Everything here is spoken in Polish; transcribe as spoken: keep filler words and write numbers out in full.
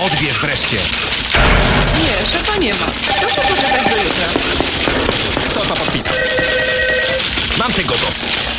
Odbierz wreszcie. Nie, szefa nie ma. Proszę poczekać do jutra. Kto to podpisał? Mam tego dosyć.